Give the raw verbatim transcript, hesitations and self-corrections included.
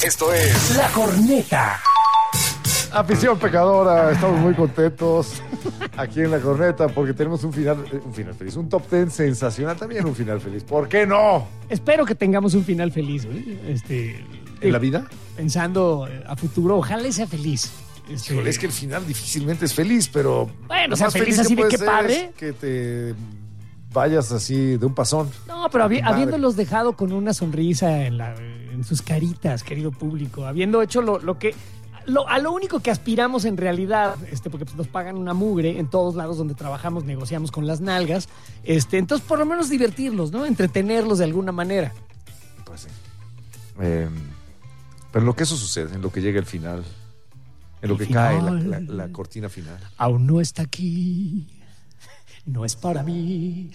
Esto es La Corneta. Afición pecadora, estamos muy contentos aquí en La Corneta porque tenemos un final, un final feliz, un top ten sensacional, también un final feliz. ¿Por qué no? Espero que tengamos un final feliz, güey. Este, ¿En la vida? Pensando a futuro, ojalá sea feliz. Este, Híjole, es que el final difícilmente es feliz, pero... Bueno, lo o sea, más feliz que así de puede qué ser padre. es que te vayas así de un pasón. No, pero habi- Madre. habiéndolos dejado con una sonrisa en, la, en sus caritas, querido público, habiendo hecho lo, lo que... Lo, a lo único que aspiramos en realidad, este, porque pues, nos pagan una mugre en todos lados donde trabajamos, negociamos con las nalgas, este, entonces por lo menos divertirlos, ¿no? Entretenerlos de alguna manera. Pues sí. Eh, pero en lo que eso sucede, en lo que llega el final, en lo El que final. cae la, la, la cortina final. Aún no está aquí, no es para mí.